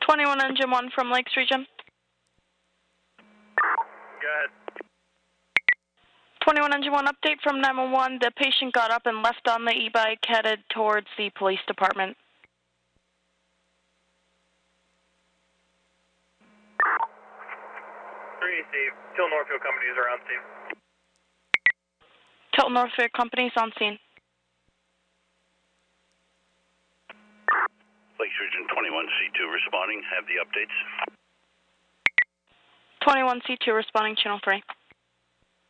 21 Engine 1 from Lakes Region. Go ahead. 21 Engine 1 update from 911. The patient got up and left on the e-bike headed towards the police department. 3AC, Tilton Northfield Companies are on scene. Tilton Northfield Companies on scene. Lakes Region 21C2 responding. Have the updates. 21C2 responding, channel 3.